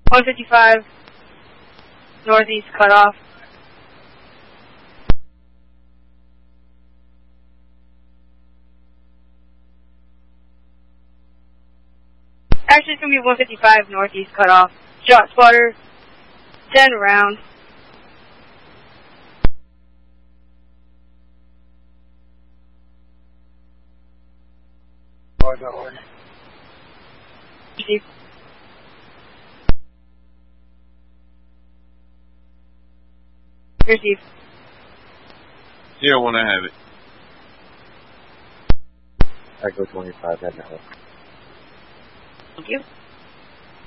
155, northeast cutoff. Actually, it's going to be 155, northeast cutoff. Shot spotter, 10 round. Receive. Receive. Yeah, when I have it. I go 25, that network. Thank you.